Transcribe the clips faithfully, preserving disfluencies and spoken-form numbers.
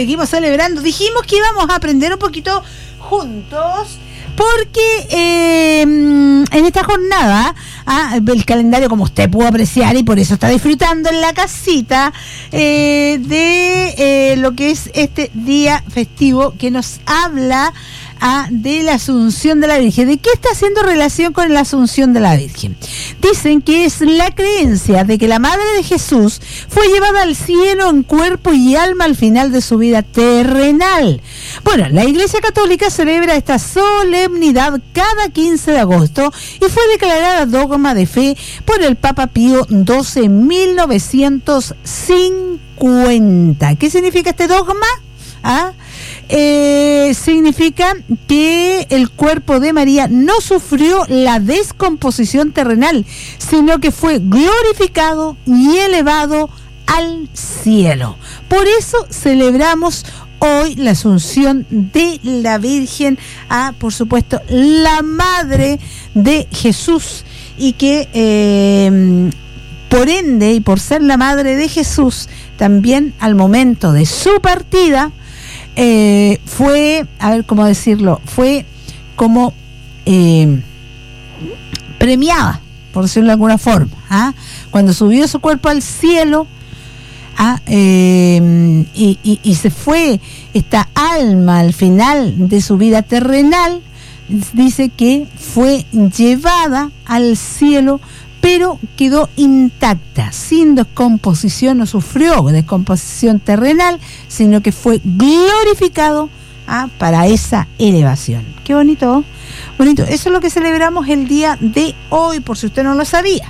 seguimos celebrando. Dijimos que íbamos a aprender un poquito juntos, porque eh, en esta jornada, ah, el calendario, como usted pudo apreciar, y por eso está disfrutando en la casita, eh, de eh, lo que es este día festivo que nos habla ah, de la Asunción de la Virgen. ¿De qué está haciendo relación con la Asunción de la Virgen? Dicen que es la creencia de que la Madre de Jesús fue llevada al cielo en cuerpo y alma al final de su vida terrenal. Bueno, la Iglesia Católica celebra esta solemnidad cada quince de agosto y fue declarada dogma de fe por el Papa Pío doce en mil novecientos cincuenta. ¿Qué significa este dogma? ¿Ah? Eh, significa que el cuerpo de María no sufrió la descomposición terrenal, sino que fue glorificado y elevado al cielo. Por eso celebramos hoy la Asunción de la Virgen, a, por supuesto, la Madre de Jesús, y que eh, por ende y por ser la Madre de Jesús, también al momento de su partida, Eh, fue, a ver cómo decirlo, fue como eh, premiada, por decirlo de alguna forma, ¿ah? Cuando subió su cuerpo al cielo, ¿ah? eh, y, y, y se fue esta alma al final de su vida terrenal, dice que fue llevada al cielo, pero quedó intacta, sin descomposición, no sufrió descomposición terrenal, sino que fue glorificado ¿ah? para esa elevación. Qué bonito, bonito. Eso es lo que celebramos el día de hoy, por si usted no lo sabía.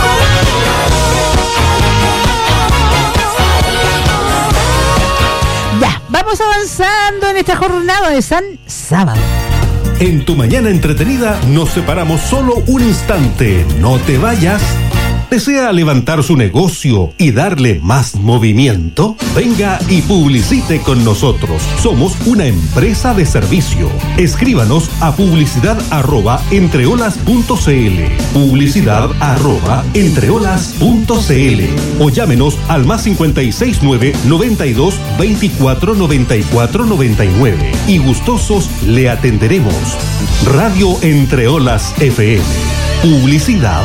Ya, vamos avanzando en esta jornada de San Sábado. En tu mañana entretenida nos separamos solo un instante. No te vayas. ¿Desea levantar su negocio y darle más movimiento? Venga y publicite con nosotros. Somos una empresa de servicio. Escríbanos a publicidad arroba entreolas punto cl, publicidad arroba entreolas punto cl, o llámenos al más cincuenta y seis nueve, noventa y dos, veinticuatro, noventa y cuatro, noventa y nueve y gustosos le atenderemos. Radio Entreolas F M. Publicidad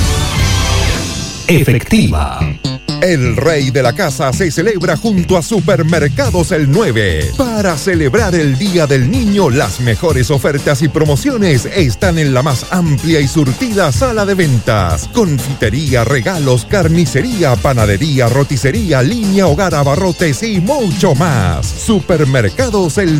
efectiva. El Rey de la Casa se celebra junto a Supermercados El nueve. Para celebrar el Día del Niño, las mejores ofertas y promociones están en la más amplia y surtida sala de ventas. Confitería, regalos, carnicería, panadería, roticería, línea, hogar, abarrotes y mucho más. Supermercados El